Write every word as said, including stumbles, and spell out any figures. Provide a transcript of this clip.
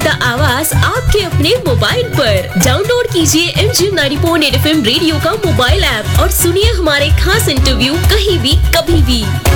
का आवाज आपके अपने मोबाइल पर। डाउनलोड कीजिए M G ninety point at F M radio का मोबाइल ऐप और सुनिए हमारे खास इंटरव्यू कहीं भी कभी भी।